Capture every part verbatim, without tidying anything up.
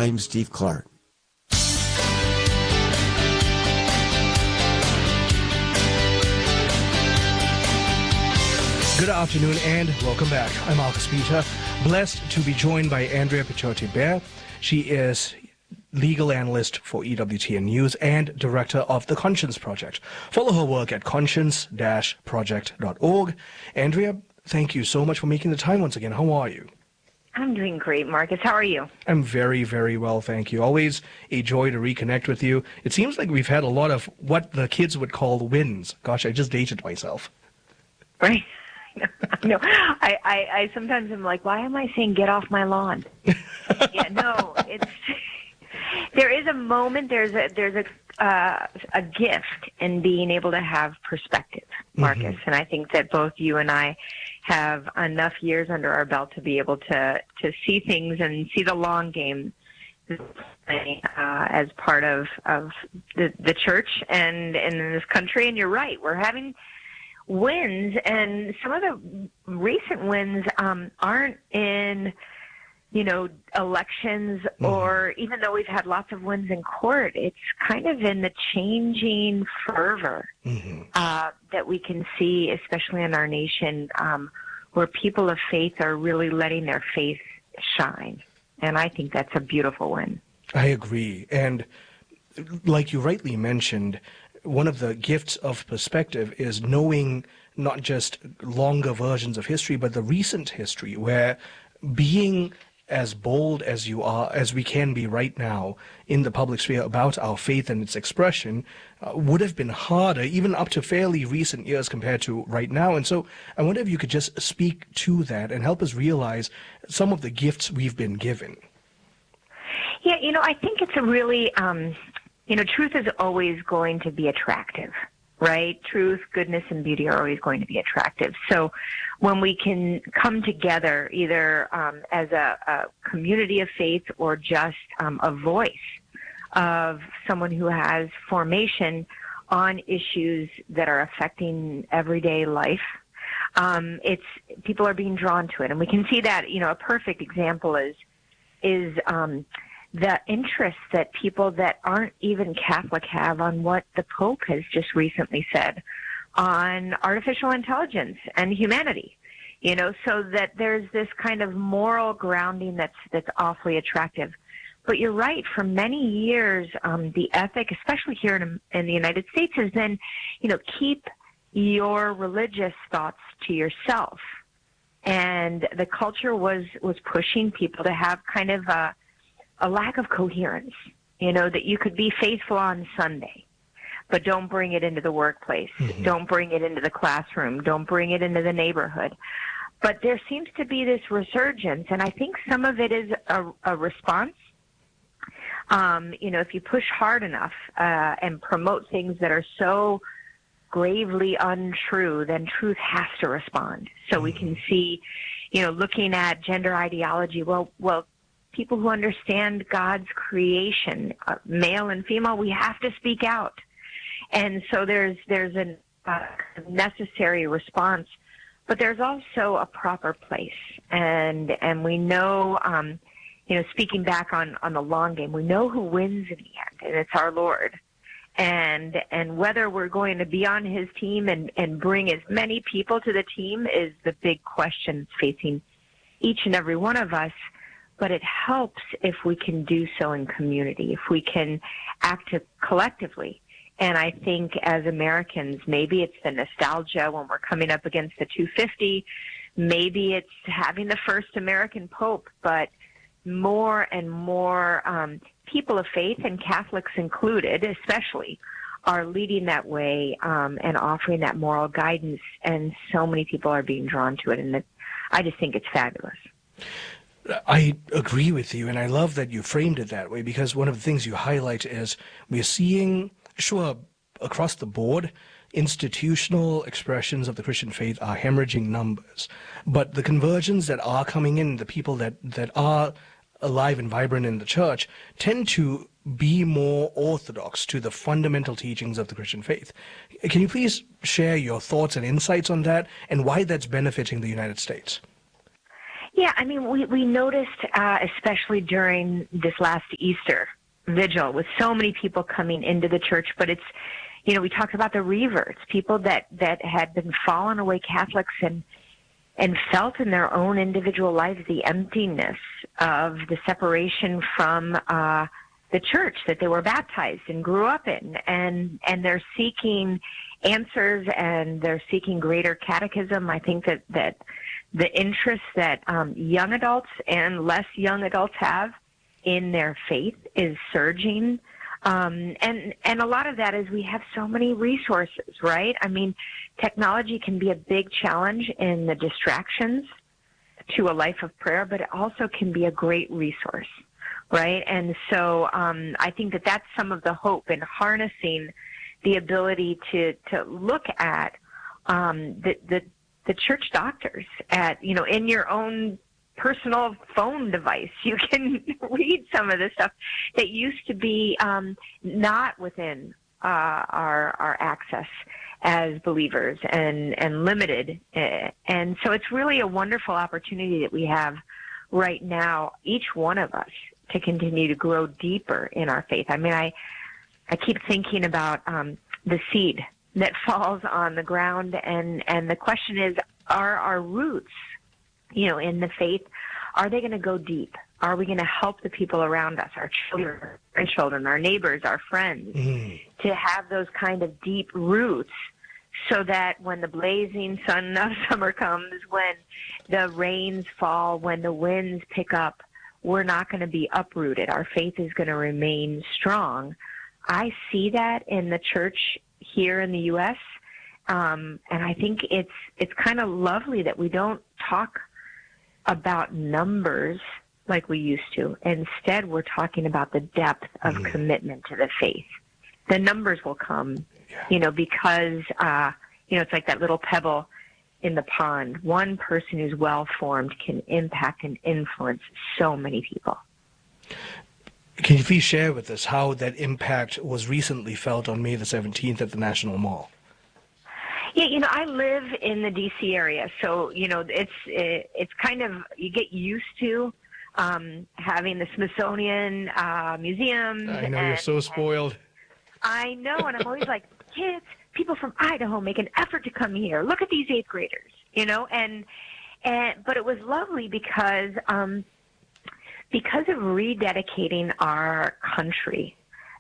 I'm Steve Clark. Good afternoon and welcome back. I'm Marcus Peter, blessed to be joined by Andrea Picciotti-Bear. She is legal analyst for E W T N News and director of the Conscience Project. Follow her work at conscience dash project dot org. Andrea, thank you so much for making the time once again. How are you? I'm doing great, Marcus. How are you? I'm very, very well, thank you. Always a joy to reconnect with you. It seems like we've had a lot of what the kids would call wins. Gosh, I just dated myself. Right. I know. I, I, I sometimes am like, why am I saying get off my lawn? yeah, no, it's there is a moment, there's a there's a uh, a gift in being able to have perspective, Marcus, mm-hmm. and I think that both you and I have enough years under our belt to be able to to see things and see the long game uh, as part of of the, the church and, and in this country. And you're right, we're having wins, and some of the recent wins um, aren't in, you know, elections, mm-hmm. or even though we've had lots of wins in court, it's kind of in the changing fervor mm-hmm. uh, that we can see, especially in our nation, um, where people of faith are really letting their faith shine. And I think that's a beautiful win. I agree. And like you rightly mentioned, one of the gifts of perspective is knowing not just longer versions of history, but the recent history, where being as bold as you are, as we can be right now in the public sphere about our faith and its expression, uh, would have been harder, even up to fairly recent years compared to right now. And so I wonder if you could just speak to that and help us realize some of the gifts we've been given. Yeah, you know, I think it's a really... Um You know, truth is always going to be attractive, right? Truth, goodness, and beauty are always going to be attractive. So when we can come together either um, as a, a community of faith or just um, a voice of someone who has formation on issues that are affecting everyday life, um, it's people are being drawn to it. And we can see that, you know, a perfect example is is um, the interest that people that aren't even Catholic have on what the Pope has just recently said on artificial intelligence and humanity, you know, so that there's this kind of moral grounding that's that's awfully attractive. But you're right, for many years, um, the ethic, especially here in, in the United States, has been, you know, keep your religious thoughts to yourself. And the culture was, was pushing people to have kind of a a lack of coherence, you know, that you could be faithful on Sunday, but don't bring it into the workplace. Mm-hmm. Don't bring it into the classroom. Don't bring it into the neighborhood. But there seems to be this resurgence, and I think some of it is a, a response. Um, you know, if you push hard enough uh, and promote things that are so gravely untrue, then truth has to respond. So mm-hmm. we can see, you know, looking at gender ideology, well, well, people who understand God's creation, uh, male and female, we have to speak out. And so there's there's a uh, necessary response, but there's also a proper place. And and we know, um, you know, speaking back on, on the long game, we know who wins in the end, and it's our Lord. And and whether we're going to be on his team and, and bring as many people to the team is the big question facing each and every one of us. But it helps if we can do so in community, if we can act collectively. And I think as Americans, maybe it's the nostalgia when we're coming up against the two fifty, maybe it's having the first American Pope, but more and more um, people of faith, and Catholics included especially, are leading that way um, and offering that moral guidance, and so many people are being drawn to it, and it, I just think it's fabulous. I agree with you, and I love that you framed it that way, because one of the things you highlight is we're seeing, sure, across the board, institutional expressions of the Christian faith are hemorrhaging numbers. But the conversions that are coming in, the people that, that are alive and vibrant in the church, tend to be more orthodox to the fundamental teachings of the Christian faith. Can you please share your thoughts and insights on that, and why that's benefiting the United States? Yeah, I mean, we, we noticed, uh, especially during this last Easter vigil, with so many people coming into the church, but it's, you know, we talked about the reverts, people that, that had been fallen away Catholics and and felt in their own individual lives the emptiness of the separation from uh, the church that they were baptized and grew up in, and and they're seeking answers and they're seeking greater catechism. I think that that the interest that um, young adults and less young adults have in their faith is surging. Um, and, and a lot of that is we have so many resources, right? I mean, technology can be a big challenge in the distractions to a life of prayer, but it also can be a great resource, right? And so um, I think that that's some of the hope in harnessing the ability to, to look at um, the, the, the church doctors at, you know, in your own personal phone device. You can read some of the stuff that used to be um, not within uh, our our access as believers and, and limited. And so it's really a wonderful opportunity that we have right now, each one of us, to continue to grow deeper in our faith. I mean, I, I keep thinking about um, the seed that falls on the ground, and, and the question is, are our roots, you know, in the faith, are they going to go deep? Are we going to help the people around us, our children, our grandchildren, our neighbors, our friends, mm. to have those kind of deep roots so that when the blazing sun of summer comes, when the rains fall, when the winds pick up, we're not going to be uprooted. Our faith is going to remain strong. I see that in the church here in the U S, um, and I think it's it's kind of lovely that we don't talk about numbers like we used to. Instead, we're talking about the depth of mm. commitment to the faith. The numbers will come, yeah. you know, because, uh, you know, it's like that little pebble in the pond. One person who's well-formed can impact and influence so many people. Can you please share with us how that impact was recently felt on May the seventeenth at the National Mall? Yeah, you know, I live in the D C area, so, you know, it's it's kind of, you get used to um, having the Smithsonian uh, Museum. I know, and, you're so spoiled. I know, and I'm always like, kids, people from Idaho make an effort to come here. Look at these eighth graders, you know, and, and but it was lovely because, um, because of rededicating our country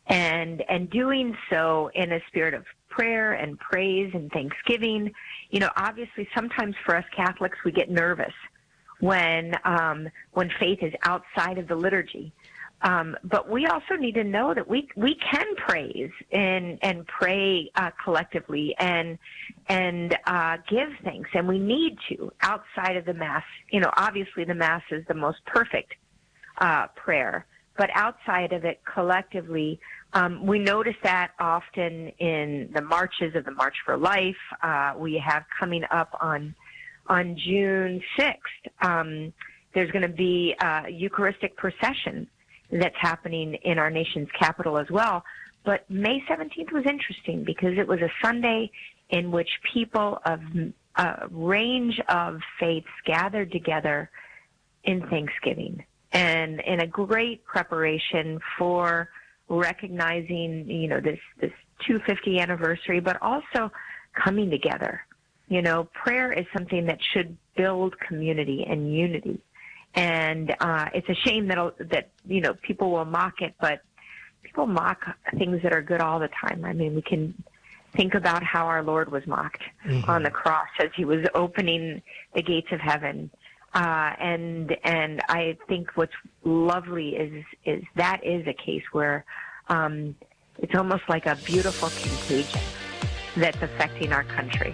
and and doing so in a spirit of prayer and praise and thanksgiving. You know, obviously sometimes for us Catholics we get nervous when um, when faith is outside of the liturgy. Um, but we also need to know that we we can praise and and pray uh, collectively and and uh, give thanks, and we need to outside of the Mass. You know, obviously the Mass is the most perfect uh, prayer, but outside of it, collectively, um, we notice that often in the marches of the March for Life. Uh, we have coming up on on June sixth. Um, there's going to be a Eucharistic procession that's happening in our nation's capital as well. But May seventeenth was interesting because it was a Sunday in which people of a range of faiths gathered together in Thanksgiving and in a great preparation for recognizing, you know, this, this two hundred fiftieth anniversary, but also coming together. You know, prayer is something that should build community and unity. And uh, it's a shame that, that, you know, people will mock it, but people mock things that are good all the time. I mean, we can think about how our Lord was mocked mm-hmm. on the cross as he was opening the gates of heaven. Uh, and and I think what's lovely is is that is a case where um, it's almost like a beautiful contagion that's affecting our country.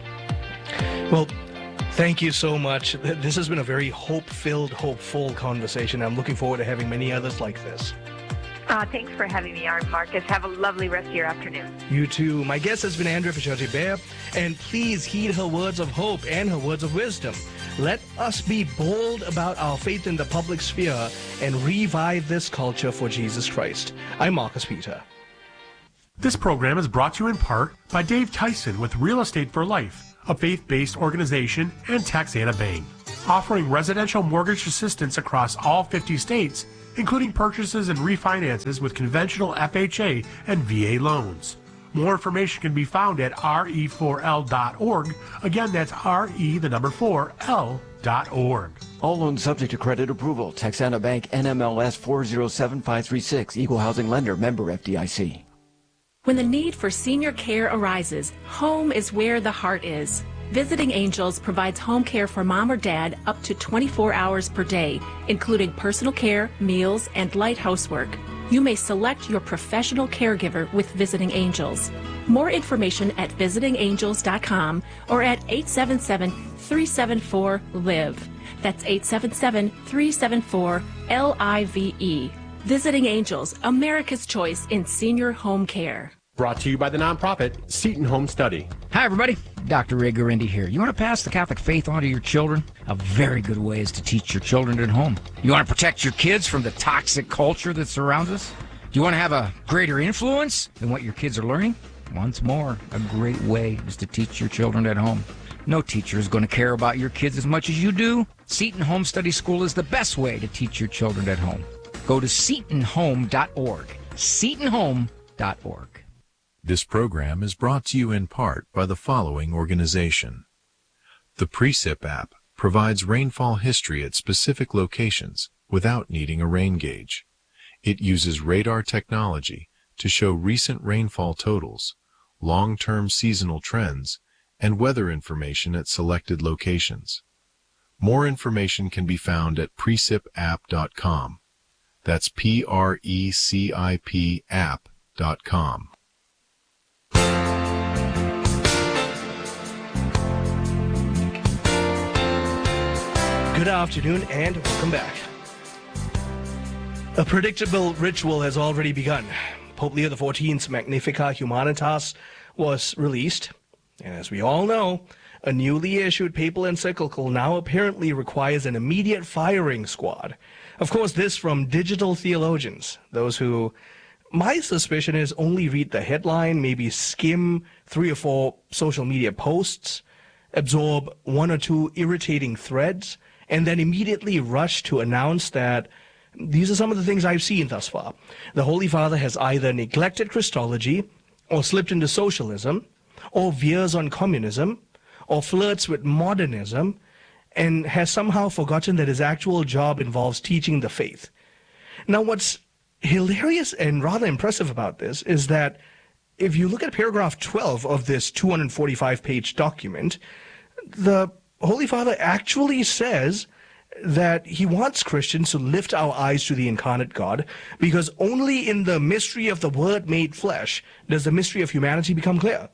Well, thank you so much. This has been a very hope-filled, hopeful conversation. I'm looking forward to having many others like this. Uh, thanks for having me on, Marcus. Have a lovely rest of your afternoon. You too. My guest has been Andrea Fichotti-Bear, and please heed her words of hope and her words of wisdom. Let us be bold about our faith in the public sphere and revive this culture for Jesus Christ. I'm Marcus Peter. This program is brought to you in part by Dave Tyson with Real Estate for Life, a faith-based organization, and Taxana Bank. offering residential mortgage assistance across all fifty states, including purchases and refinances with conventional F H A and V A loans. More information can be found at R E four L dot org. Again, that's R E, the number four, L dot org. All loans subject to credit approval. Texana Bank, N M L S four zero seven five three six. Equal housing lender. Member F D I C. When the need for senior care arises, home is where the heart is. Visiting Angels provides home care for mom or dad up to twenty-four hours per day, including personal care, meals, and light housework. You may select your professional caregiver with Visiting Angels. More information at visiting angels dot com or at eight seven seven, three seven four, L I V E. That's eight seven seven, three seven four, L I V E. Visiting Angels, America's choice in senior home care. Brought to you by the nonprofit Seton Home Study. Hi, everybody. Doctor Ray Gurendi here. You want to pass the Catholic faith on to your children? A very good way is to teach your children at home. You want to protect your kids from the toxic culture that surrounds us? Do you want to have a greater influence than what your kids are learning? Once more, a great way is to teach your children at home. No teacher is going to care about your kids as much as you do. Seton Home Study School is the best way to teach your children at home. Go to seton home dot org. seton home dot org. This program is brought to you in part by the following organization. The Precip app provides rainfall history at specific locations without needing a rain gauge. It uses radar technology to show recent rainfall totals, long-term seasonal trends, and weather information at selected locations. More information can be found at precip app dot com. That's P R E C I P app dot com. Good afternoon and welcome back. A predictable ritual has already begun. Pope Leo the fourteenth's Magnificat Humanitas was released, and as we all know, a newly issued papal encyclical now apparently requires an immediate firing squad. Of course, this from digital theologians, those who, my suspicion is, only read the headline, maybe skim three or four social media posts, absorb one or two irritating threads, and then immediately rush to announce that these are some of the things I've seen thus far. The Holy Father has either neglected Christology, or slipped into socialism, or veers on communism, or flirts with modernism, and has somehow forgotten that his actual job involves teaching the faith. Now, what's hilarious and rather impressive about this is that if you look at paragraph twelve of this two hundred forty-five page document, the Holy Father actually says that he wants Christians to lift our eyes to the incarnate God, because only in the mystery of the Word made flesh does the mystery of humanity become clear.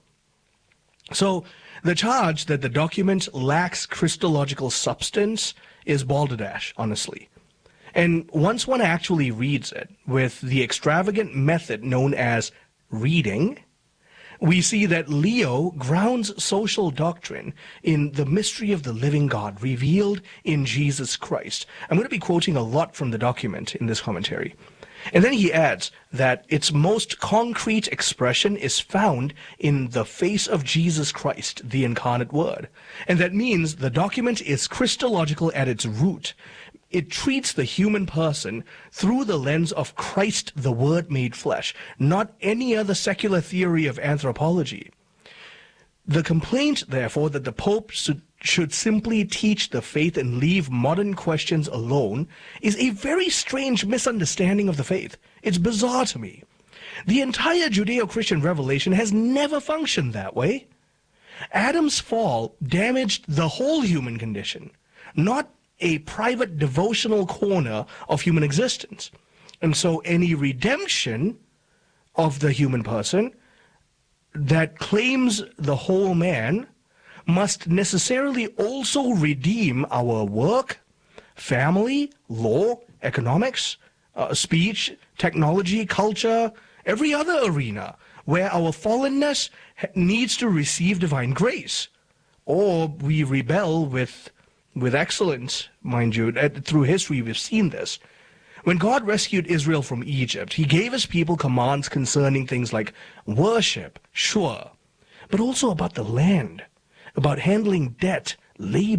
So the charge that the document lacks Christological substance is balderdash, honestly. And once one actually reads it with the extravagant method known as reading, we see that Leo grounds social doctrine in the mystery of the living God revealed in Jesus Christ. I'm going to be quoting a lot from the document in this commentary. And then he adds that its most concrete expression is found in the face of Jesus Christ, the incarnate Word. And that means the document is Christological at its root. It treats the human person through the lens of Christ, the Word made flesh, not any other secular theory of anthropology. The complaint, therefore, that the Pope should, should simply teach the faith and leave modern questions alone is a very strange misunderstanding of the faith. It's bizarre to me. The entire Judeo-Christian revelation has never functioned that way. Adam's fall damaged the whole human condition, not a private devotional corner of human existence. And so any redemption of the human person that claims the whole man must necessarily also redeem our work, family, law, economics, uh, speech, technology, culture, every other arena where our fallenness needs to receive divine grace. Or we rebel with with excellence, mind you. Through history we've seen this. When God rescued Israel from Egypt, he gave his people commands concerning things like worship, sure, but also about the land, about handling debt, labor,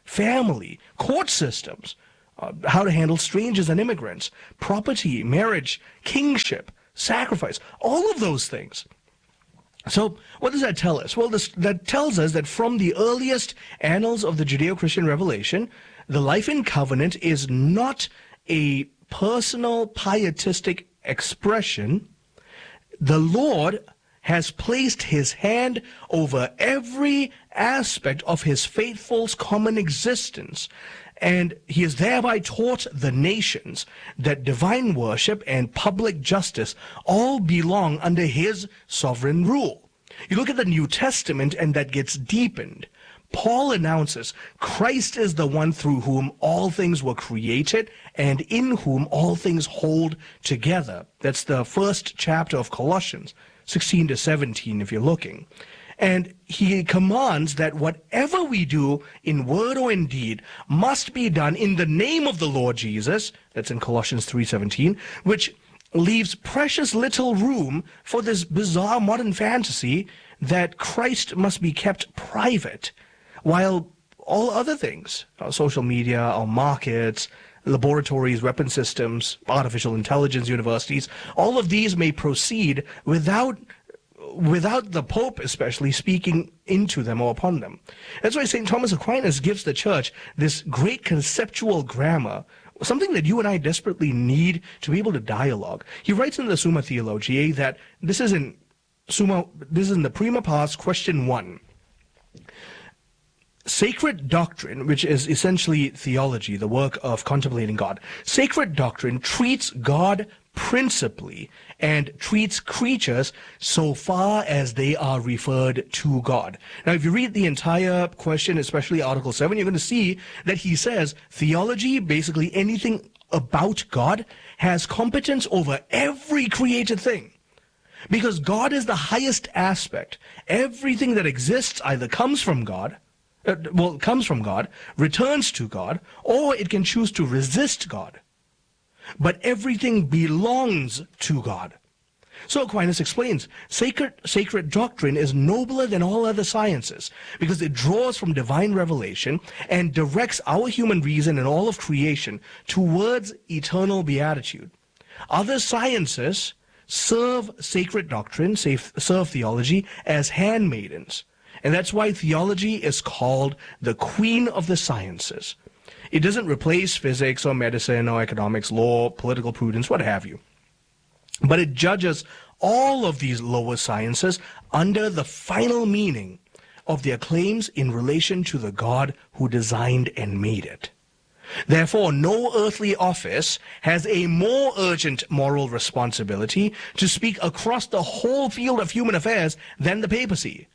family, court systems, uh, how to handle strangers and immigrants, property, marriage, kingship, sacrifice, all of those things. So what does that tell us? Well, this, that tells us that from the earliest annals of the Judeo-Christian revelation, the life in covenant is not a personal pietistic expression. The Lord has placed his hand over every aspect of his faithful's common existence, and he has thereby taught the nations that divine worship and public justice all belong under his sovereign rule. You look at the New Testament, and that gets deepened. Paul announces Christ is the one through whom all things were created and in whom all things hold together. That's the first chapter of Colossians, sixteen to seventeen, if you're looking. And he commands that whatever we do in word or in deed must be done in the name of the Lord Jesus. That's in Colossians three seventeen, which leaves precious little room for this bizarre modern fantasy that Christ must be kept private, while all other things, our social media, our markets, laboratories, weapon systems, artificial intelligence, universities, all of these may proceed without without the Pope especially speaking into them or upon them. That's why Saint Thomas Aquinas gives the Church this great conceptual grammar, something that you and I desperately need to be able to dialogue. He writes in the Summa Theologiae that this is in Summa, this is in the Prima Pars, question one. Sacred doctrine, which is essentially theology, the work of contemplating God, sacred doctrine treats God principally and treats creatures so far as they are referred to God. Now, if you read the entire question, especially Article seven, you're going to see that he says theology, basically anything about God, has competence over every created thing. Because God is the highest aspect. Everything that exists either comes from God, Uh, well, comes from God, returns to God, or it can choose to resist God. But everything belongs to God. So Aquinas explains, sacred, sacred doctrine is nobler than all other sciences because it draws from divine revelation and directs our human reason and all of creation towards eternal beatitude. Other sciences serve sacred doctrine, serve theology as handmaidens. And that's why theology is called the queen of the sciences. It doesn't replace physics or medicine or economics, law, political prudence, what have you. But it judges all of these lower sciences under the final meaning of their claims in relation to the God who designed and made it. Therefore, no earthly office has a more urgent moral responsibility to speak across the whole field of human affairs than the papacy.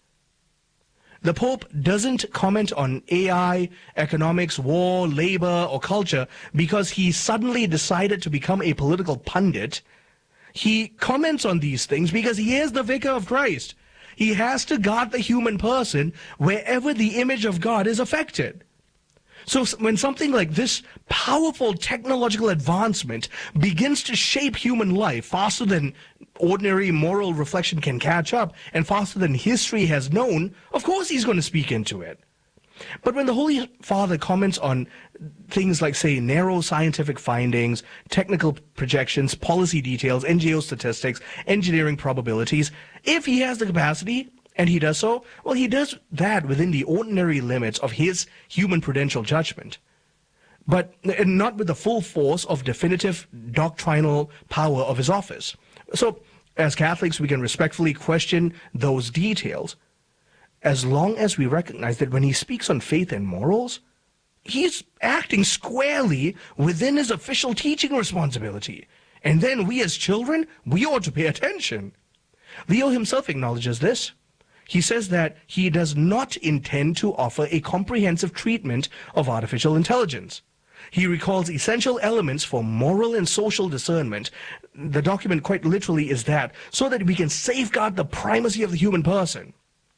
The Pope doesn't comment on A I, economics, war, labor, or culture because he suddenly decided to become a political pundit. He comments on these things because he is the vicar of Christ. He has to guard the human person wherever the image of God is affected. So when something like this powerful technological advancement begins to shape human life faster than ordinary moral reflection can catch up and faster than history has known, of course he's going to speak into it. But when the Holy Father comments on things like, say, narrow scientific findings, technical projections, policy details, N G O statistics, engineering probabilities, if he has the capacity, and he does so, well, he does that within the ordinary limits of his human prudential judgment, but not with the full force of definitive doctrinal power of his office. So, as Catholics, we can respectfully question those details, as long as we recognize that when he speaks on faith and morals, he's acting squarely within his official teaching responsibility. And then we as children, we ought to pay attention. Leo himself acknowledges this. He says that he does not intend to offer a comprehensive treatment of artificial intelligence. He recalls essential elements for moral and social discernment. The document quite literally is that, so that we can safeguard the primacy of the human person.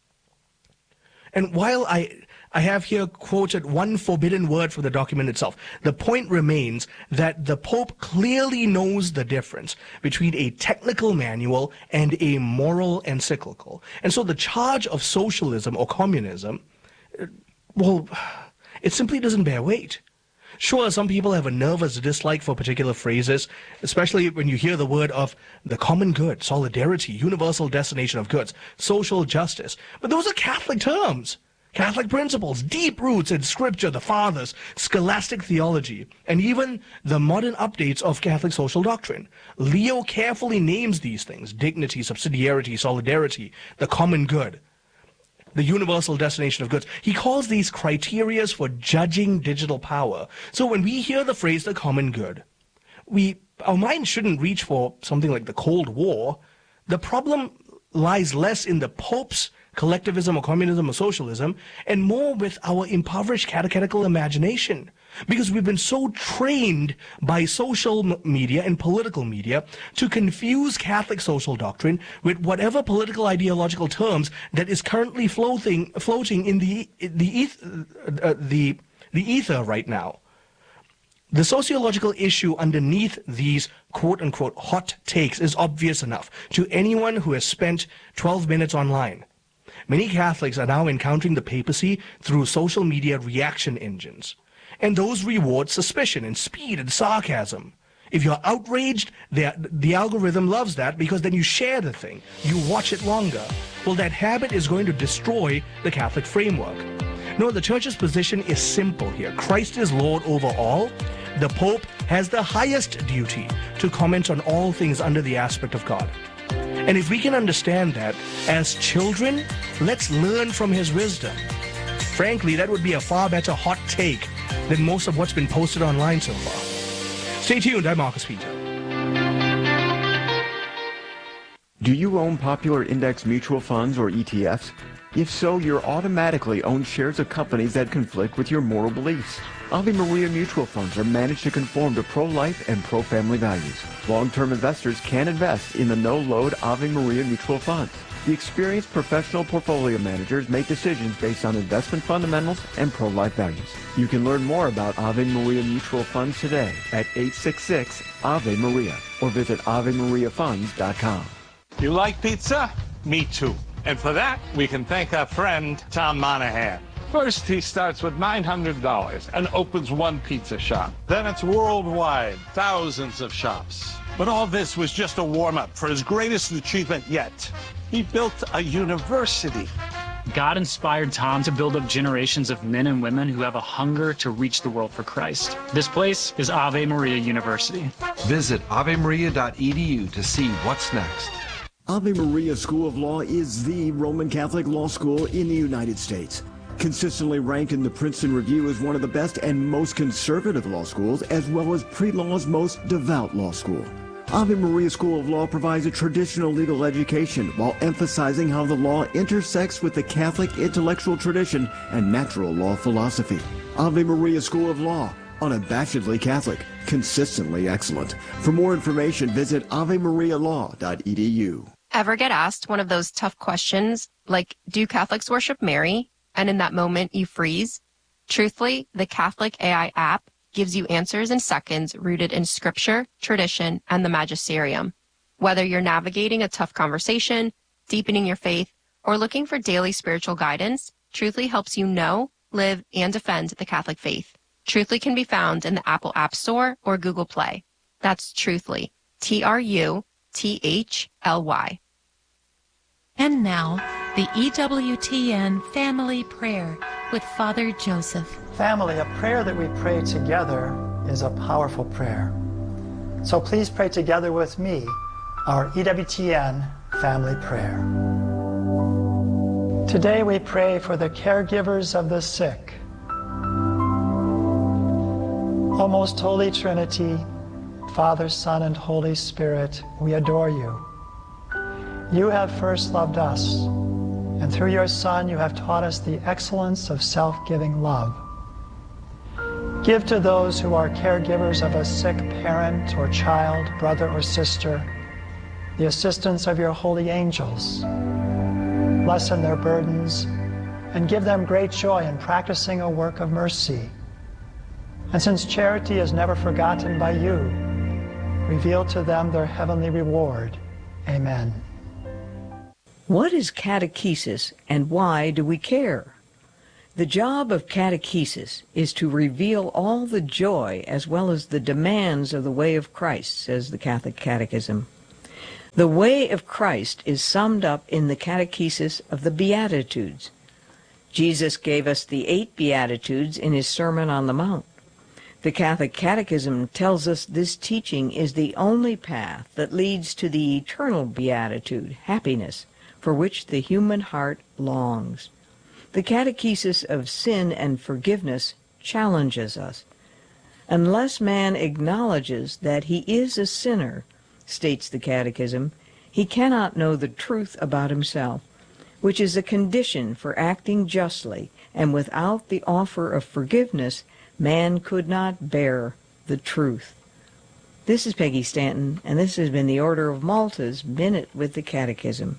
And while I, I have here quoted one forbidden word for the document itself, the point remains that the Pope clearly knows the difference between a technical manual and a moral encyclical. And so the charge of socialism or communism, well, It simply doesn't bear weight. Sure, some people have a nervous dislike for particular phrases, especially when you hear the word of the common good, solidarity, universal destination of goods, social justice. But those are Catholic terms, Catholic principles, deep roots in Scripture, the Fathers, scholastic theology, and even the modern updates of Catholic social doctrine. Leo carefully names these things: dignity, subsidiarity, solidarity, the common good, the universal destination of goods. He calls these criterias for judging digital power. So when we hear the phrase the common good, we our mind shouldn't reach for something like the Cold War. The problem lies less in the Pope's collectivism or communism or socialism, and more with our impoverished catechetical imagination. Because we've been so trained by social media and political media to confuse Catholic social doctrine with whatever political ideological terms that is currently floating floating in the the uh, the the ether right now. The sociological issue underneath these quote-unquote hot takes is obvious enough to anyone who has spent twelve minutes online. Many Catholics are now encountering the papacy through social media reaction engines. And those reward suspicion and speed and sarcasm. If you're outraged, the, the algorithm loves that, because then you share the thing. You watch it longer. Well, that habit is going to destroy the Catholic framework. No, the Church's position is simple here. Christ is Lord over all. The Pope has the highest duty to comment on all things under the aspect of God. And if we can understand that as children, let's learn from his wisdom. Frankly, that would be a far better hot take than most of what's been posted online so far. Stay tuned, I'm Marcus Peter. Do you own popular index mutual funds or E T Fs? If so, you're automatically own shares of companies that conflict with your moral beliefs. Ave Maria mutual funds are managed to conform to pro-life and pro-family values. Long-term investors can invest in the no-load Ave Maria mutual funds. The experienced professional portfolio managers make decisions based on investment fundamentals and pro-life values. You can learn more about Ave Maria mutual funds today at eight six six Ave Maria or visit ave maria funds dot com. You like pizza? Me too. And for that, we can thank our friend Tom Monahan. First, he starts with nine hundred dollars and opens one pizza shop. Then it's worldwide, thousands of shops. But all this was just a warm-up for his greatest achievement yet. He built a university. God inspired Tom to build up generations of men and women who have a hunger to reach the world for Christ. This place is Ave Maria University. Visit ave maria dot e d u to see what's next. Ave Maria School of Law is the Roman Catholic law school in the United States. Consistently ranked in the Princeton Review as one of the best and most conservative law schools, as well as pre-law's most devout law school. Ave Maria School of Law provides a traditional legal education while emphasizing how the law intersects with the Catholic intellectual tradition and natural law philosophy. Ave Maria School of Law, unabashedly Catholic, consistently excellent. For more information, visit ave maria law dot e d u. Ever get asked one of those tough questions like, do Catholics worship Mary? And in that moment you freeze? Truthfully, the Catholic A I app gives you answers in seconds rooted in scripture, tradition, and the magisterium. Whether you're navigating a tough conversation, deepening your faith, or looking for daily spiritual guidance, Truthfully helps you know, live, and defend the Catholic faith. Truthfully can be found in the Apple App Store or Google Play. That's Truthfully, T R U T H L Y. And now, the E W T N Family Prayer with Father Joseph. Family, a prayer that we pray together is a powerful prayer. So please pray together with me our E W T N Family Prayer. Today we pray for the caregivers of the sick. O most Holy Trinity, Father, Son, and Holy Spirit, we adore you. You have first loved us, and through your Son you have taught us the excellence of self-giving love. Give to those who are caregivers of a sick parent or child, brother or sister, the assistance of your holy angels. Lessen their burdens and give them great joy in practicing a work of mercy. And since charity is never forgotten by you, reveal to them their heavenly reward. Amen. What is catechesis and why do we care? The job of catechesis is to reveal all the joy as well as the demands of the way of Christ, says the Catholic Catechism. The way of Christ is summed up in the catechesis of the Beatitudes. Jesus gave us the eight Beatitudes in his Sermon on the Mount. The Catholic Catechism tells us this teaching is the only path that leads to the eternal beatitude, happiness, for which the human heart longs. The catechesis of sin and forgiveness challenges us. Unless man acknowledges that he is a sinner, states the Catechism, he cannot know the truth about himself, which is a condition for acting justly, and without the offer of forgiveness, man could not bear the truth. This is Peggy Stanton, and this has been the Order of Malta's Minute with the Catechism.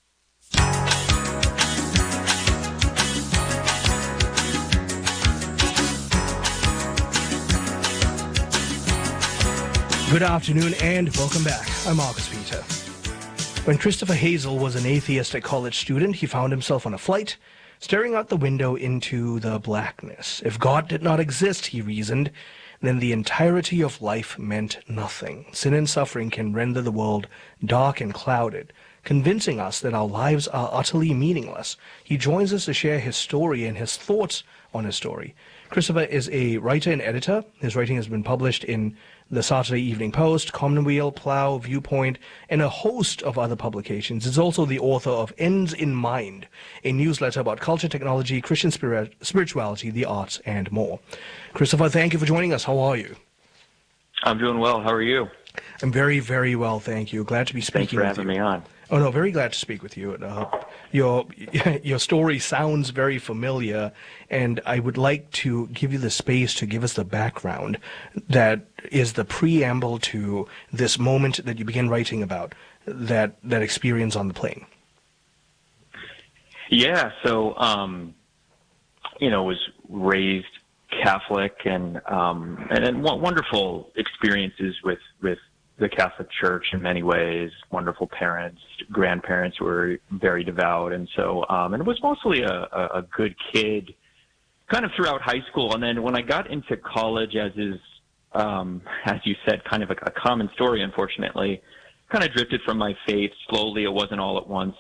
Good afternoon and welcome back. I'm Marcus Peter. When Christopher Hazel was an atheistic college student, he found himself on a flight, staring out the window into the blackness. If God did not exist, he reasoned, then the entirety of life meant nothing. Sin and suffering can render the world dark and clouded, convincing us that our lives are utterly meaningless. He joins us to share his story and his thoughts on his story. Christopher is a writer and editor. His writing has been published in the Saturday Evening Post, Commonweal, Plough, Viewpoint, and a host of other publications. He's also the author of Ends in Mind, a newsletter about culture, technology, Christian spirit, spirituality, the arts, and more. Christopher, thank you for joining us. How are you? I'm doing well. How are you? I'm very, very well, thank you. Glad to be speaking with you. Thanks for having me on. Oh, no, very glad to speak with you. Uh, your your story sounds very familiar, and I would like to give you the space to give us the background that is the preamble to this moment that you begin writing about, that, that experience on the plane. Yeah, so, um, you know, was raised Catholic and, um, and, and wonderful experiences with, with the Catholic Church in many ways, wonderful parents, grandparents who were very devout. And so, um, and was mostly a, a good kid kind of throughout high school. And then when I got into college, as is, um, as you said, kind of a, a common story, unfortunately, kind of drifted from my faith slowly. It wasn't all at once.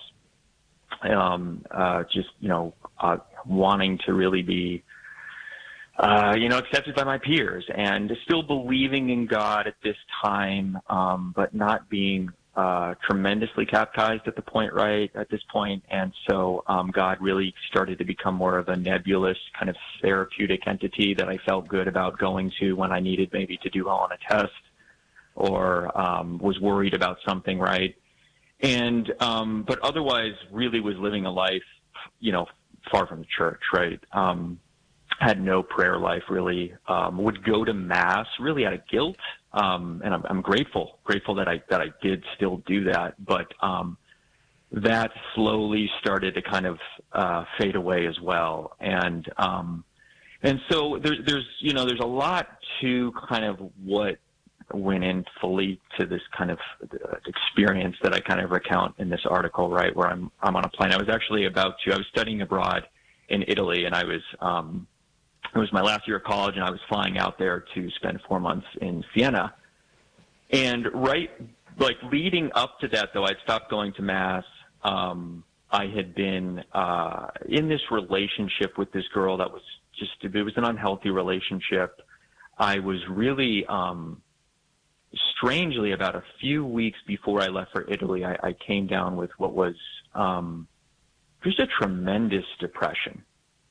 Um, uh, just, you know, uh, wanting to really be, Uh, you know, accepted by my peers and still believing in God at this time, um, but not being uh, tremendously baptized at the point, right, at this point. And so um, God really started to become more of a nebulous kind of therapeutic entity that I felt good about going to when I needed maybe to do well on a test or um, was worried about something, right? And, um, but otherwise really was living a life, you know, far from the church, right? Um, had no prayer life really, um, would go to mass really out of guilt. Um, and I'm, I'm grateful, grateful that I, that I did still do that. But, um, that slowly started to kind of, uh, fade away as well. And, um, and so there's, there's, you know, there's a lot to kind of what went in fully to this kind of experience that I kind of recount in this article, right? Where I'm, I'm on a plane. I was actually about to, I was studying abroad in Italy and I was, um, it was my last year of college, and I was flying out there to spend four months in Siena. And right, like leading up to that, though, I'd stopped going to Mass. Um, I had been uh, in this relationship with this girl that was just, it was an unhealthy relationship. I was really, um, strangely, about a few weeks before I left for Italy, I, I came down with what was um, just a tremendous depression.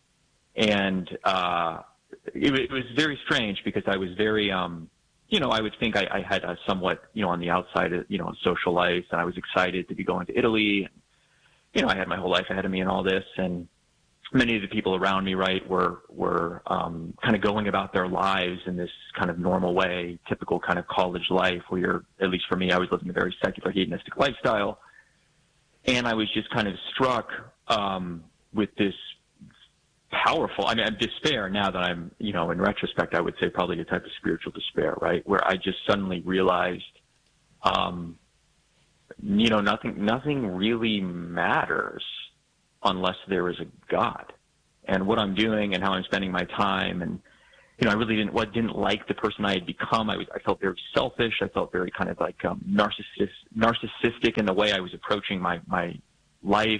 And uh, it, it was very strange because I was very, um, you know, I would think I, I had a somewhat, you know, on the outside, you know, social life, and I was excited to be going to Italy. And, you know, I had my whole life ahead of me and all this, and many of the people around me, right, were were um, kind of going about their lives in this kind of normal way, typical kind of college life, where you're, at least for me, I was living a very secular, hedonistic lifestyle, and I was just kind of struck um, with this powerful, I mean, despair now that I'm, you know, in retrospect, I would say probably a type of spiritual despair, right? Where I just suddenly realized, um, you know, nothing, nothing really matters unless there is a God. and what I'm doing and how I'm spending my time. And, you know, I really didn't, what didn't like the person I had become. I was, I felt very selfish. I felt very kind of like um, narcissist, narcissistic in the way I was approaching my, my life.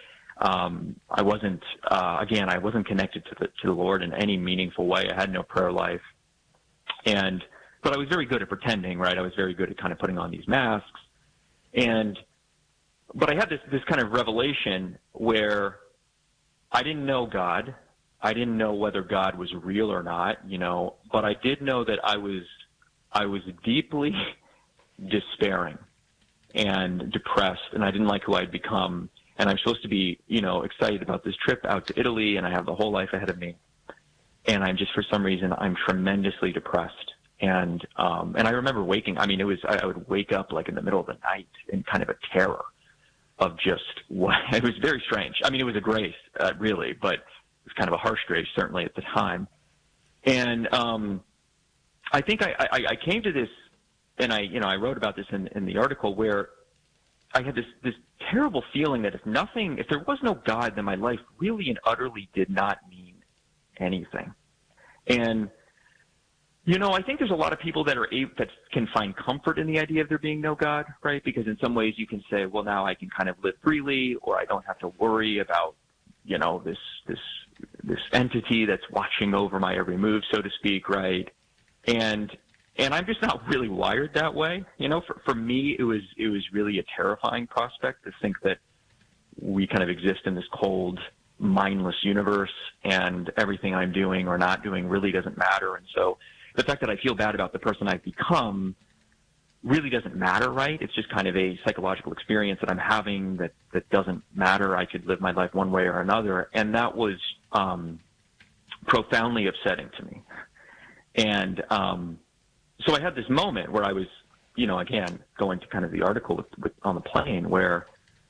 Um, I wasn't, uh, again, I wasn't connected to the, to the Lord in any meaningful way. I had no prayer life. And, but I was very good at pretending, right? I was very good at kind of putting on these masks. And, but I had this, this kind of revelation where I didn't know God. I didn't know whether God was real or not, you know, but I did know that I was, I was deeply despairing and depressed, and I didn't like who I'd become. And I'm supposed to be, you know, excited about this trip out to Italy, and I have the whole life ahead of me. And I'm just, for some reason, I'm tremendously depressed. And, um, and I remember waking, I mean, it was, I, I would wake up like in the middle of the night in kind of a terror of just what, it was very strange. I mean, it was a grace, uh, really, but it was kind of a harsh grace, certainly at the time. And, um, I think I, I, I came to this, and I, you know, I wrote about this in, in the article, where I had this, this terrible feeling that if nothing, if there was no God, then my life really and utterly did not mean anything. And, you know, I think there's a lot of people that are able, that can find comfort in the idea of there being no God, right? Because in some ways you can say, well, now I can kind of live freely, or I don't have to worry about, you know, this, this, this entity that's watching over my every move, so to speak, right? And, and I'm just not really wired that way. You know, for, for me, it was, it was really a terrifying prospect to think that we kind of exist in this cold, mindless universe, and everything I'm doing or not doing really doesn't matter. And so the fact that I feel bad about the person I've become really doesn't matter, right? It's just kind of a psychological experience that I'm having that, that doesn't matter. I could live my life one way or another. And that was um, profoundly upsetting to me. And um, so I had this moment where I was, you know, again, going to kind of the article with, with, on the plane, where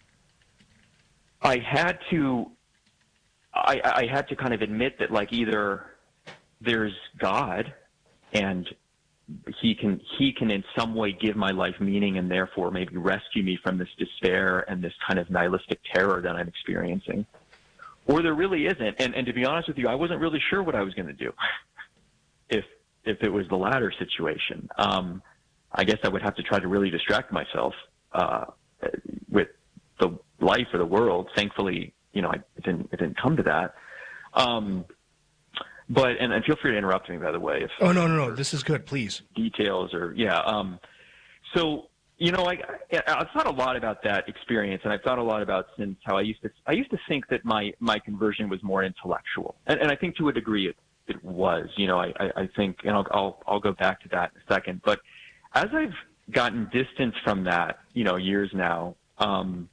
I had to, I, I had to kind of admit that, like, either there's God, and he can, he can in some way give my life meaning, and therefore maybe rescue me from this despair and this kind of nihilistic terror that I'm experiencing. Or there really isn't. And, and to be honest with you, I wasn't really sure what I was going to do if, if it was the latter situation. Um, I guess I would have to try to really distract myself, uh, with the life or the world. Thankfully, you know, I, it didn't, it didn't come to that. Um, But, and, and feel free to interrupt me, by the way. If, oh, no, no, no. This is good. Please. Details or, yeah. Um, so, you know, I, I, I've thought a lot about that experience, and I've thought a lot about since how I used to, I used to think that my, my conversion was more intellectual. And, and I think to a degree it, it was, you know, I, I, I think, and I'll, I'll, I'll go back to that in a second. But as I've gotten distance from that, you know, years now, um,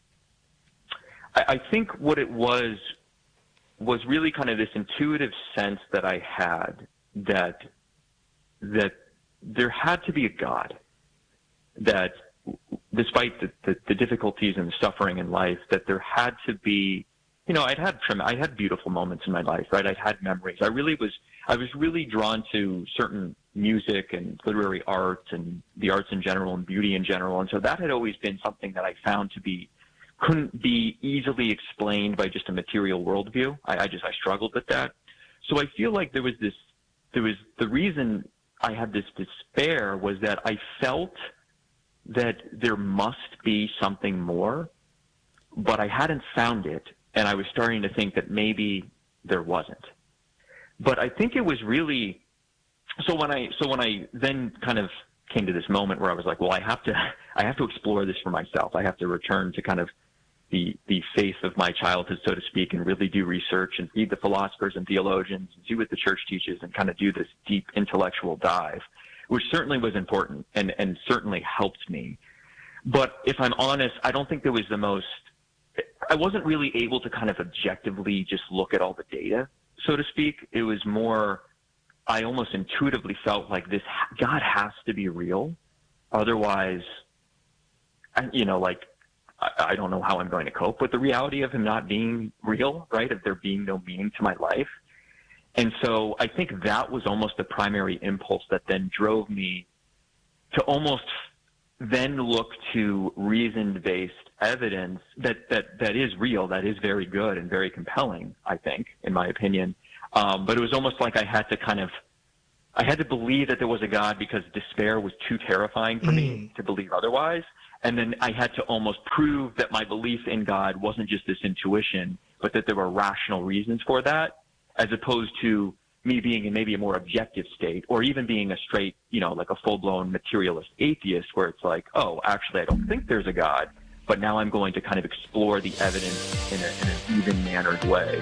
I, I think what it was, was really kind of this intuitive sense that I had that that there had to be a God, that despite the, the, the difficulties and the suffering in life, that there had to be, you know, I'd had I had beautiful moments in my life, right? I'd had memories. I really was I was really drawn to certain music and literary arts and the arts in general and beauty in general, and so that had always been something that I found to be couldn't be easily explained by just a material worldview. I, I just, I struggled with that. So I feel like there was this, there was, the reason I had this despair was that I felt that there must be something more, but I hadn't found it, and I was starting to think that maybe there wasn't. But I think it was really, so when I, so when I then kind of came to this moment where I was like, well, I have to, I have to explore this for myself. I have to return to kind of the, the faith of my childhood, so to speak, and really do research and read the philosophers and theologians and see what the church teaches and kind of do this deep intellectual dive, which certainly was important and, and certainly helped me. But if I'm honest, I don't think there was the most, I wasn't really able to kind of objectively just look at all the data, so to speak. It was more, I almost intuitively felt like this, God has to be real. Otherwise, you know, like, I don't know how I'm going to cope with the reality of him not being real, right? Of there being no meaning to my life. And so I think that was almost the primary impulse that then drove me to almost then look to reason-based evidence that, that, that is real, that is very good and very compelling, I think, in my opinion. Um, but it was almost like I had to kind of, I had to believe that there was a God because despair was too terrifying for mm. me to believe otherwise. And then I had to almost prove that my belief in God wasn't just this intuition, but that there were rational reasons for that, as opposed to me being in maybe a more objective state, or even being a straight, you know, like a full-blown materialist atheist, where it's like, oh, actually, I don't think there's a God, but now I'm going to kind of explore the evidence in, a, in an even-mannered way,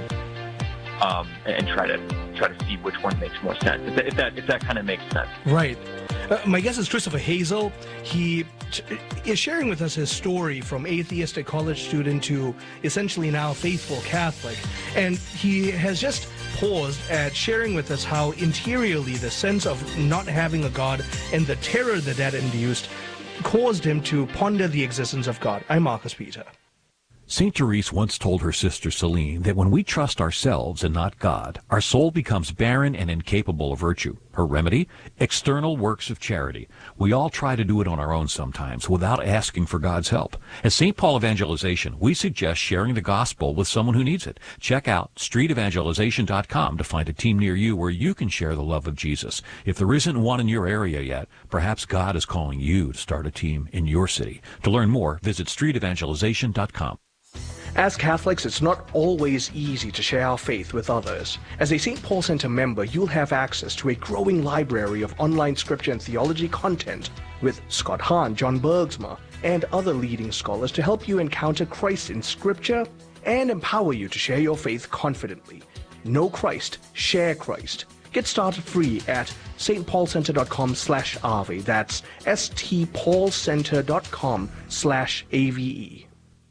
um, and try to try to see which one makes more sense. If that if that, if that kind of makes sense. Right. Uh, my guest is Christopher Hazel. He t- is sharing with us his story from atheistic college student to essentially now faithful Catholic. And he has just paused at sharing with us how interiorly the sense of not having a God and the terror that that induced caused him to ponder the existence of God. I'm Marcus Peter. Saint Therese once told her sister Celine that when we trust ourselves and not God, our soul becomes barren and incapable of virtue. Her remedy? External works of charity. We all try to do it on our own sometimes without asking for God's help. At Saint Paul Evangelization, we suggest sharing the gospel with someone who needs it. Check out street evangelization dot com to find a team near you where you can share the love of Jesus. If there isn't one in your area yet, perhaps God is calling you to start a team in your city. To learn more, visit street evangelization dot com. As Catholics, it's not always easy to share our faith with others. As a Saint Paul Center member, you'll have access to a growing library of online scripture and theology content with Scott Hahn, John Bergsma, and other leading scholars to help you encounter Christ in scripture and empower you to share your faith confidently. Know Christ, share Christ. Get started free at st paul center dot com slash ave. That's s t paul center dot com slash A V E.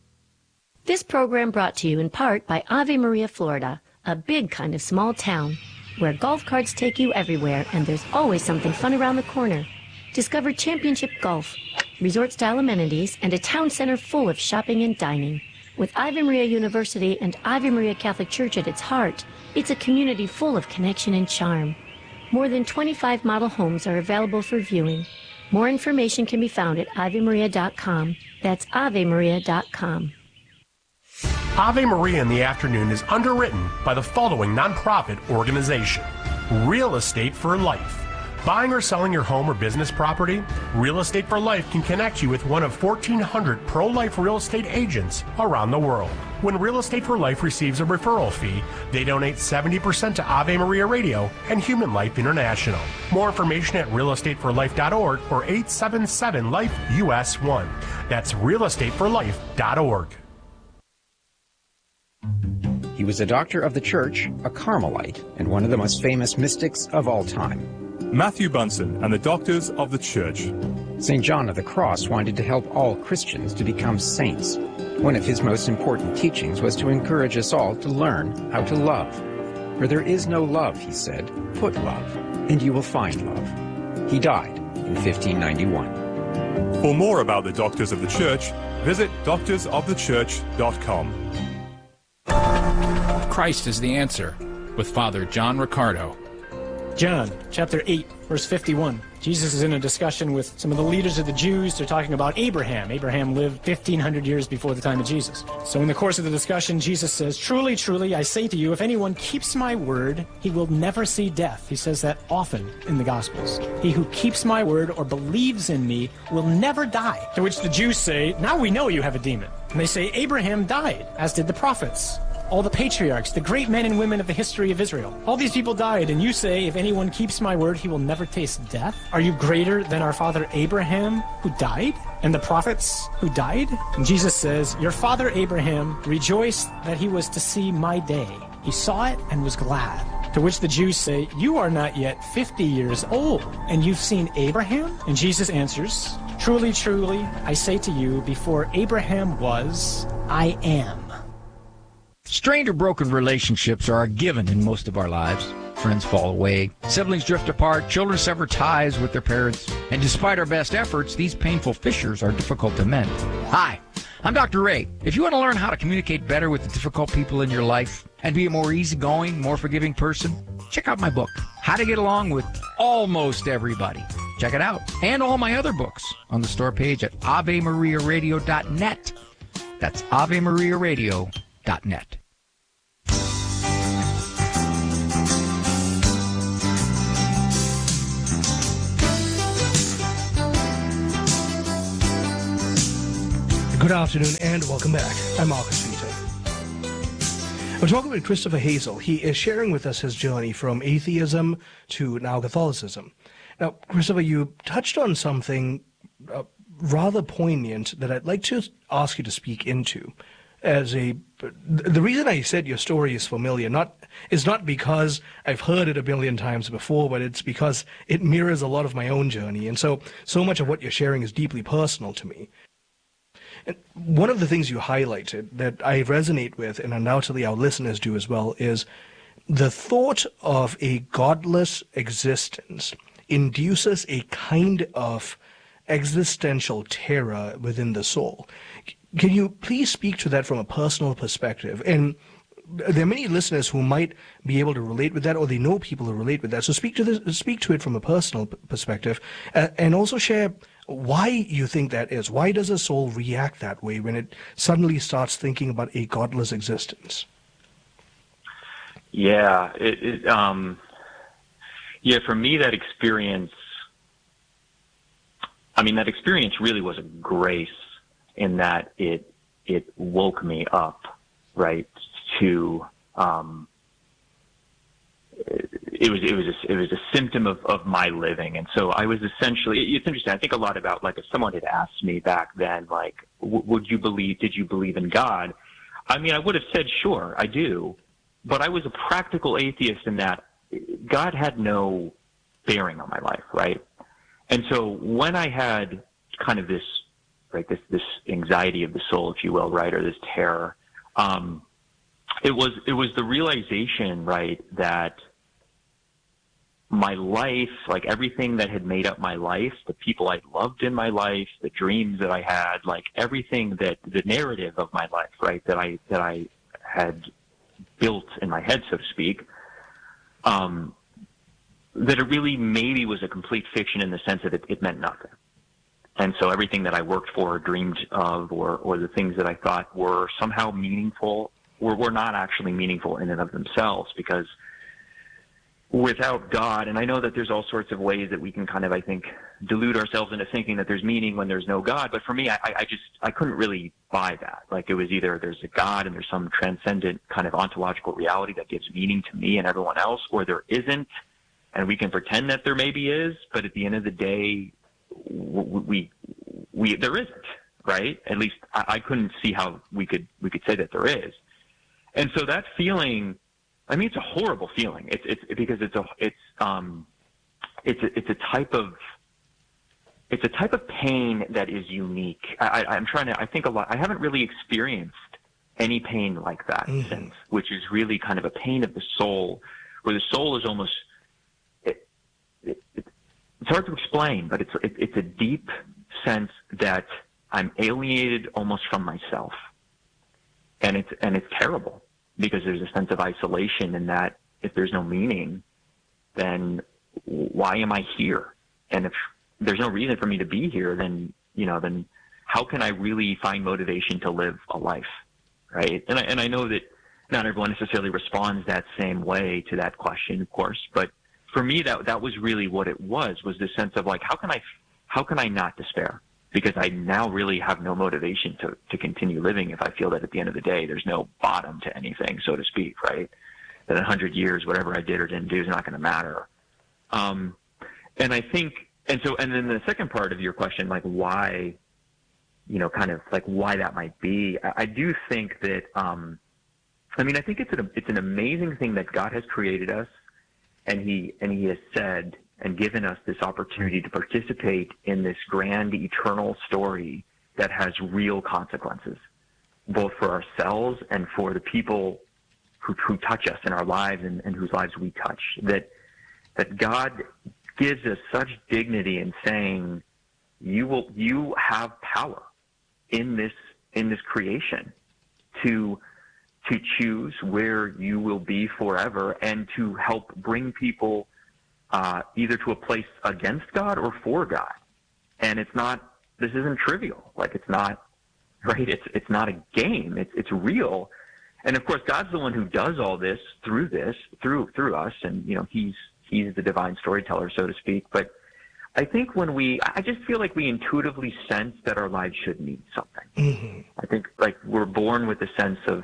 This program brought to you in part by Ave Maria, Florida, a big kind of small town where golf carts take you everywhere and there's always something fun around the corner. Discover championship golf, resort-style amenities, and a town center full of shopping and dining. With Ave Maria University and Ave Maria Catholic Church at its heart, it's a community full of connection and charm. More than twenty-five model homes are available for viewing. More information can be found at ave maria dot com. That's ave maria dot com. Ave Maria in the Afternoon is underwritten by the following nonprofit organization: Real Estate for Life. Buying or selling your home or business property? Real Estate for Life can connect you with one of fourteen hundred pro-life real estate agents around the world. When Real Estate for Life receives a referral fee, they donate seventy percent to Ave Maria Radio and Human Life International. More information at real estate for life dot org or eight seven seven life U S one. That's real estate for life dot org. He was a doctor of the church, a Carmelite, and one of the most famous mystics of all time. Matthew Bunson and the Doctors of the Church. Saint John of the Cross wanted to help all Christians to become saints. One of his most important teachings was to encourage us all to learn how to love. Where there is no love, he said, put love, and you will find love. He died in fifteen ninety-one. For more about the Doctors of the Church, visit doctors of the church dot com. Christ is the answer, with Father John Riccardo. John, chapter eight, verse fifty-one. Jesus is in a discussion with some of the leaders of the Jews. They're talking about Abraham. Abraham lived fifteen hundred years before the time of Jesus. So in the course of the discussion, Jesus says, "Truly, truly, I say to you, if anyone keeps my word, he will never see death." He says that often in the Gospels. "He who keeps my word or believes in me will never die." To which the Jews say, "Now we know you have a demon." And they say, "Abraham died, as did the prophets. All the patriarchs, the great men and women of the history of Israel. All these people died, and you say, if anyone keeps my word, he will never taste death? Are you greater than our father Abraham, who died, and the prophets who died?" And Jesus says, "Your father Abraham rejoiced that he was to see my day. He saw it and was glad." To which the Jews say, "You are not yet fifty years old, and you've seen Abraham?" And Jesus answers, "Truly, truly, I say to you, before Abraham was, I am." Strained or broken relationships are a given in most of our lives. Friends fall away, siblings drift apart, children sever ties with their parents, and despite our best efforts, these painful fissures are difficult to mend. Hi, I'm Doctor Ray. If you want to learn how to communicate better with the difficult people in your life and be a more easygoing, more forgiving person, check out my book, How to Get Along with Almost Everybody. Check it out. And all my other books on the store page at ave maria radio dot net. That's ave maria radio dot net. Good afternoon and welcome back. I'm Marcus Vita. We're talking with Christopher Hazel. He is sharing with us his journey from atheism to now Catholicism. Now, Christopher, you touched on something uh, rather poignant that I'd like to ask you to speak into. As a, the reason I said your story is familiar not is not because I've heard it a million times before, but it's because it mirrors a lot of my own journey, and so so much of what you're sharing is deeply personal to me. And one of the things you highlighted that I resonate with, and undoubtedly our listeners do as well, is the thought of a godless existence induces a kind of existential terror within the soul. Can you please speak to that from a personal perspective? And there are many listeners who might be able to relate with that, or they know people who relate with that. So speak to this, speak to it from a personal p- perspective, uh, and also share why you think that is. Why does a soul react that way when it suddenly starts thinking about a godless existence? Yeah, it, it um, yeah. For me, that experience. I mean, that experience really was a grace in that it it woke me up, right? To um, it was it was a, it was a symptom of, of my living, and so I was essentially. It's interesting. I think a lot about, like, if someone had asked me back then, like, w- would you believe? Did you believe in God? I mean, I would have said, sure, I do, but I was a practical atheist in that God had no bearing on my life, right? And so when I had kind of this, right, this this anxiety of the soul, if you will, right, or this terror, um, it was it was the realization, right, that my life, like everything that had made up my life, the people I loved in my life, the dreams that I had, like everything that the narrative of my life, right, that I that I had built in my head, so to speak, um, that it really maybe was a complete fiction in the sense that it, it meant nothing. And so everything that I worked for or dreamed of, or, or the things that I thought were somehow meaningful, were, were not actually meaningful in and of themselves, because without God, and I know that there's all sorts of ways that we can kind of, I think, delude ourselves into thinking that there's meaning when there's no God. But for me, I, I just, I couldn't really buy that. Like, it was either there's a God and there's some transcendent kind of ontological reality that gives meaning to me and everyone else, or there isn't, and we can pretend that there maybe is, but at the end of the day, we, we, we there isn't, right? At least I, I couldn't see how we could, we could say that there is. And so that feeling, I mean, it's a horrible feeling. It's it's because it's a it's um it's a, it's a type of it's a type of pain that is unique. I, I, I'm trying to. I think a lot. I haven't really experienced any pain like that mm-hmm. since, which is really kind of a pain of the soul, where the soul is almost. It, it, it, it's hard to explain, but it's it, it's a deep sense that I'm alienated almost from myself, and it's and it's terrible. Because there's a sense of isolation in that if there's no meaning, then why am I here? And if there's no reason for me to be here, then, you know, then how can I really find motivation to live a life, right? And I, and I know that not everyone necessarily responds that same way to that question, of course, but for me, that that was really what it was, was this sense of like, how can I, how can I not despair? Because I now really have no motivation to, to continue living if I feel that at the end of the day, there's no bottom to anything, so to speak, right? That in a hundred years, whatever I did or didn't do is not going to matter. Um, and I think, and so, and then the second part of your question, like why, you know, kind of like why that might be, I, I do think that, um, I mean, I think it's an, it's an amazing thing that God has created us, and he, and he has said, and given us this opportunity to participate in this grand eternal story that has real consequences, both for ourselves and for the people who, who touch us in our lives and, and whose lives we touch. That that God gives us such dignity in saying, you will you have power in this in this creation to to choose where you will be forever, and to help bring people uh, either to a place against God or for God. And it's not, this isn't trivial. Like, it's not, right? It's, it's not a game. It's, it's real. And of course, God's the one who does all this through this, through, through us. And, you know, he's, he's the divine storyteller, so to speak. But I think when we, I just feel like we intuitively sense that our lives should mean something. Mm-hmm. I think like we're born with a sense of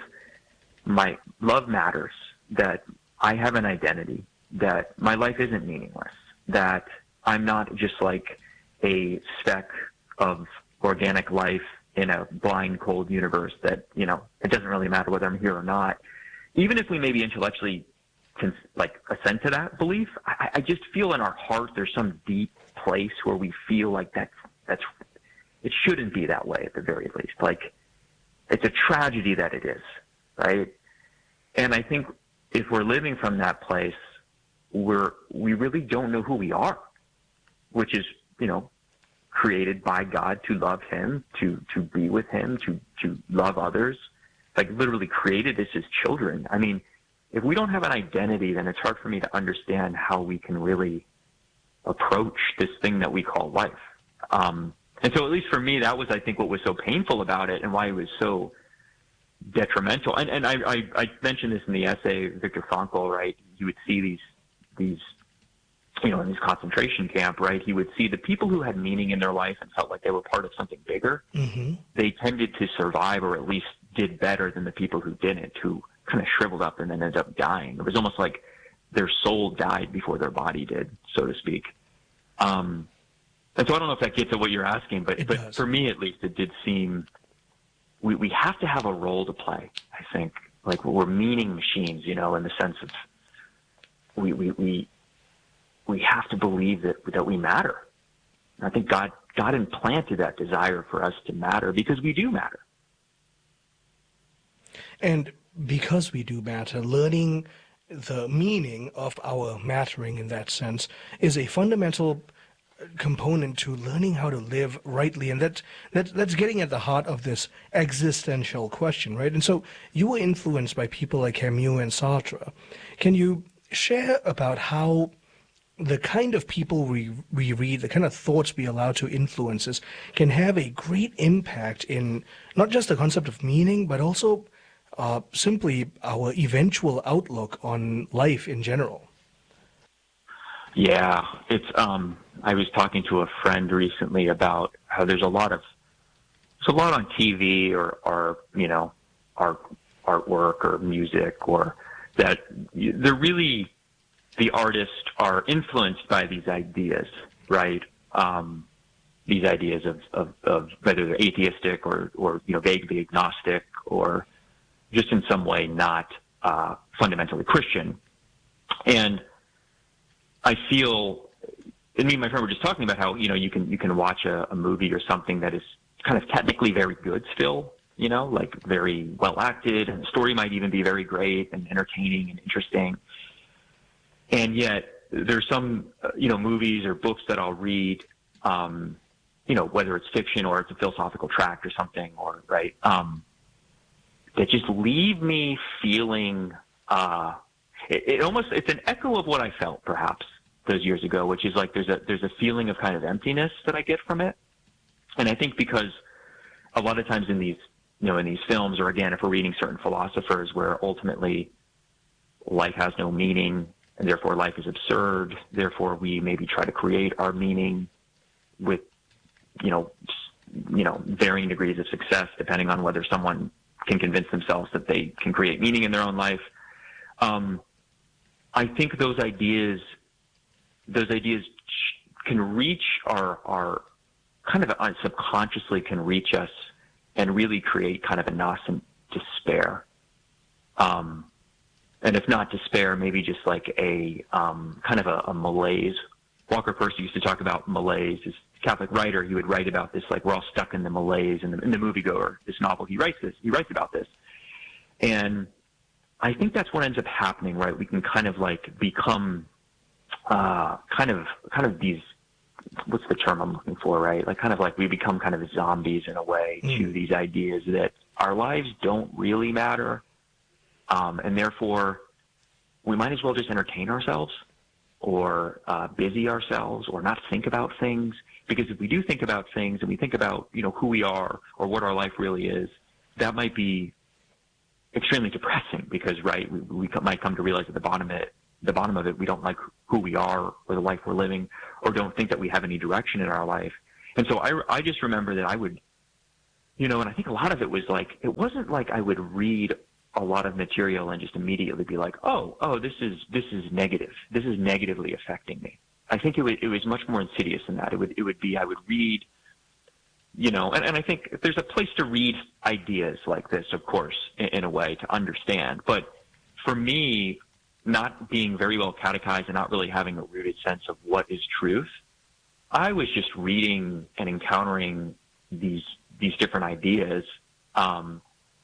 my love matters, that I have an identity, that my life isn't meaningless, that I'm not just like a speck of organic life in a blind, cold universe that, you know, it doesn't really matter whether I'm here or not. Even if we maybe intellectually can like assent to that belief, I, I just feel in our heart there's some deep place where we feel like that's, that's, it shouldn't be that way at the very least. Like, it's a tragedy that it is, right? And I think if we're living from that place, we're, we really don't know who we are, which is, you know, created by God to love him, to, to be with him, to, to love others, like literally created us as children. I mean, if we don't have an identity, then it's hard for me to understand how we can really approach this thing that we call life. Um, and so at least for me, that was, I think, what was so painful about it and why it was so detrimental. And, and I, I, I mentioned this in the essay, Viktor Frankl, right? You would see these, these, you know, in this concentration camp, right? He would see the people who had meaning in their life and felt like they were part of something bigger. Mm-hmm. They tended to survive, or at least did better than the people who didn't, who kind of shriveled up and then ended up dying. It was almost like their soul died before their body did, so to speak. Um, and so I don't know if that gets at what you're asking, but, but for me at least, it did seem we, we have to have a role to play, I think. Like, we're meaning machines, you know, in the sense of we, we, we, we have to believe that, that we matter. I think God, God implanted that desire for us to matter because we do matter. And because we do matter, learning the meaning of our mattering in that sense is a fundamental component to learning how to live rightly. And that, that, that's getting at the heart of this existential question, right? And so you were influenced by people like Camus and Sartre. Can you share about how the kind of people we, we read, the kind of thoughts we allow to influence us, can have a great impact in not just the concept of meaning, but also uh, simply our eventual outlook on life in general? Yeah, it's. Um, I was talking to a friend recently about how there's a lot of, there's a lot on T V or, or you know, art, artwork or music, or that they're really, the artists are influenced by these ideas, right? Um, these ideas of, of, of whether they're atheistic or, or, you know, vaguely agnostic or just in some way not uh, fundamentally Christian. And I feel, and me and my friend were just talking about how, you know, you can, you can watch a, a movie or something that is kind of technically very good still, you know, like very well acted, and the story might even be very great and entertaining and interesting. And yet there's some, uh, you know, movies or books that I'll read, um, you know, whether it's fiction or it's a philosophical tract or something, or, right, um, that just leave me feeling, uh, it, it almost, it's an echo of what I felt perhaps those years ago, which is like there's a, there's a feeling of kind of emptiness that I get from it. And I think because a lot of times in these, you know, in these films, or again, if we're reading certain philosophers where ultimately life has no meaning, and therefore life is absurd. Therefore, we maybe try to create our meaning with, you know, you know, varying degrees of success, depending on whether someone can convince themselves that they can create meaning in their own life. Um, I think those ideas, those ideas can reach our, our kind of subconsciously can reach us and really create kind of a nascent despair. Um, And if not despair, maybe just like a um, kind of a, a malaise. Walker Percy used to talk about malaise. This Catholic writer, he would write about this, like we're all stuck in the malaise. In the, in the Moviegoer, this novel, he writes this. He writes about this, and I think that's what ends up happening, right? We can kind of like become uh, kind of kind of these. What's the term I'm looking for, right? Like kind of like we become kind of zombies in a way mm. to these ideas that our lives don't really matter. Um, and therefore, we might as well just entertain ourselves. or uh, busy ourselves or not think about things. Because if we do think about things and we think about, you know, who we are or what our life really is, that might be extremely depressing because, right, we, we might come to realize at the bottom of it, the bottom of it, we don't like who we are or the life we're living or don't think that we have any direction in our life. And so I, I just remember that I would, you know, and I think a lot of it was like, it wasn't like I would read a lot of material and just immediately be like, oh, oh, this is, this is negative. This is negatively affecting me. I think it was, it was much more insidious than that. It would, it would be, I would read, you know, and, and I think there's a place to read ideas like this, of course, in, in a way to understand. But for me, not being very well catechized and not really having a rooted sense of what is truth, I was just reading and encountering these, these different ideas. Um,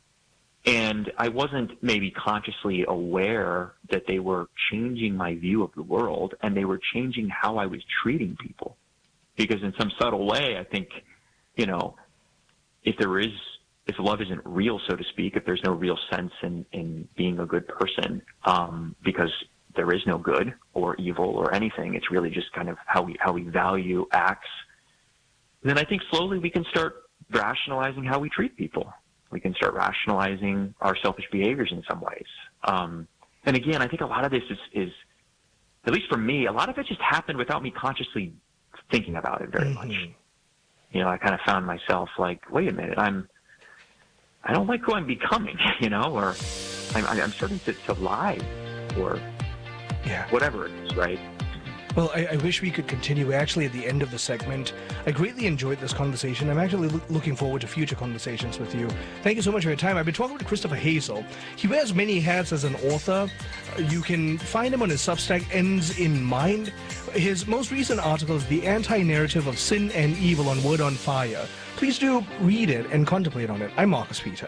and I wasn't maybe consciously aware that they were changing my view of the world and they were changing how I was treating people. Because in some subtle way, I think, you know, if there is, if love isn't real, so to speak, if there's no real sense in, in being a good person, um, because there is no good or evil or anything, it's really just kind of how we, how we value acts, then I think slowly we can start rationalizing how we treat people. We can start rationalizing our selfish behaviors in some ways. Um, and again, I think a lot of this is, is, at least for me, a lot of it just happened without me consciously thinking about it very mm-hmm. much. You know, I kind of found myself like, wait a minute, I'm, I don't like who I'm becoming, you know, or I'm, I'm starting to, to lie or yeah. whatever it is, right? Well, I, I wish we could continue. We're actually at the end of the segment. I greatly enjoyed this conversation. I'm actually lo- looking forward to future conversations with you. Thank you so much for your time. I've been talking to Christopher Hazel. He wears many hats as an author. You can find him on his Substack, Ends in Mind. His most recent article is The Anti-Narrative of Sin and Evil on Word on Fire. Please do read it and contemplate on it. I'm Marcus Peter.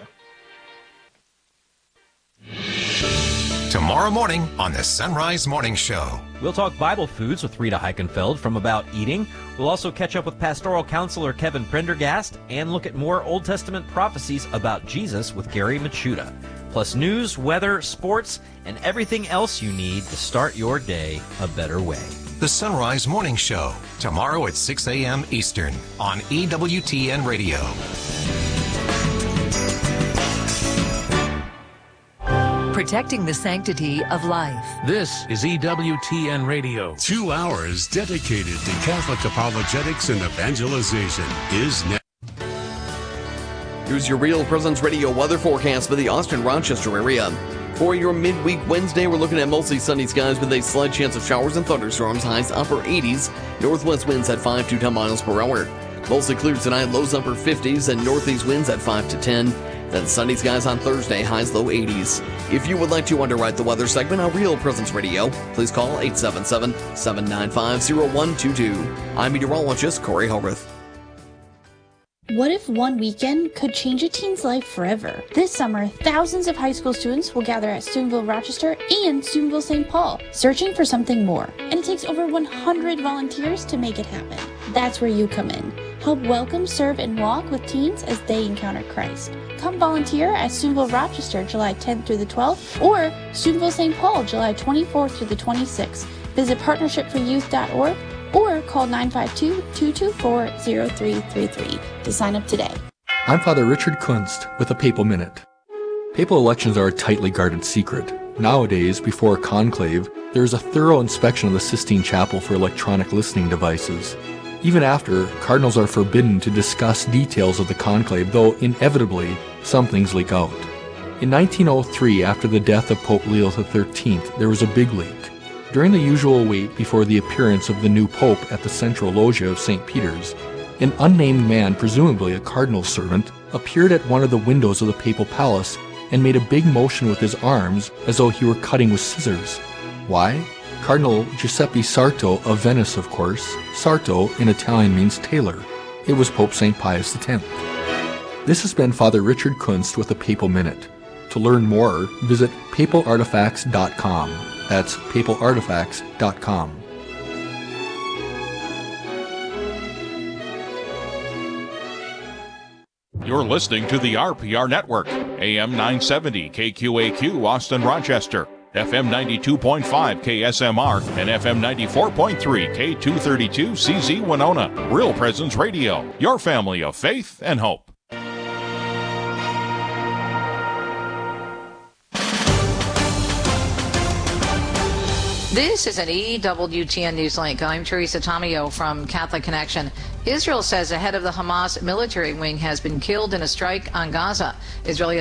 Tomorrow morning on the Sunrise Morning Show. We'll talk Bible foods with Rita Heichenfeld from About Eating. We'll also catch up with pastoral counselor Kevin Prendergast and look at more Old Testament prophecies about Jesus with Gary Machuda. Plus news, weather, sports, and everything else you need to start your day a better way. The Sunrise Morning Show, tomorrow at six a.m. Eastern on E W T N Radio. Protecting the sanctity of life. This is E W T N Radio. Two hours dedicated to Catholic apologetics and evangelization is next. Here's your Real Presence Radio weather forecast for the Austin-Rochester area. For your midweek Wednesday, we're looking at mostly sunny skies with a slight chance of showers and thunderstorms, highs upper eighties, northwest winds at five to ten miles per hour. Mostly clear tonight, lows upper fifties, and northeast winds at five to ten. Then sunny skies on Thursday, highs low eighties. If you would like to underwrite the weather segment on Real Presence Radio, please call eight seven seven, seven nine five, zero one two two. I'm meteorologist Corey Hellrith. What if one weekend could change a teen's life forever? This summer, thousands of high school students will gather at Steubenville Rochester and Steubenville Saint Paul, searching for something more. And it takes over one hundred volunteers to make it happen. That's where you come in. Help welcome, serve, and walk with teens as they encounter Christ. Come volunteer at Steubenville Rochester July tenth through the twelfth or Steubenville Saint Paul July twenty-fourth through the twenty-sixth. Visit partnership for youth dot org or call nine five two, two two four, zero three three three to sign up today. I'm Father Richard Kunst with a Papal Minute. Papal elections are a tightly guarded secret. Nowadays, before a conclave, there is a thorough inspection of the Sistine Chapel for electronic listening devices. Even after, cardinals are forbidden to discuss details of the conclave, though inevitably some things leak out. In nineteen oh three, after the death of Pope Leo the thirteenth, there was a big leak. During the usual wait before the appearance of the new pope at the central loggia of Saint Peter's, an unnamed man, presumably a cardinal's servant, appeared at one of the windows of the papal palace and made a big motion with his arms as though he were cutting with scissors. Why? Cardinal Giuseppe Sarto of Venice, of course. Sarto in Italian means tailor. It was Pope Saint Pius the tenth. This has been Father Richard Kunst with a Papal Minute. To learn more, visit papal artifacts dot com. That's papal artifacts dot com. You're listening to the R P R Network, A M nine seventy K Q A Q, Austin, Rochester. F M ninety-two point five K S M R and F M ninety-four point three K two thirty-two C Z Winona. Real Presence Radio, your family of faith and hope. This is an E W T N Newslink. I'm Teresa Tomeo from Catholic Connection. Israel says a head of the Hamas military wing has been killed in a strike on Gaza. Israeli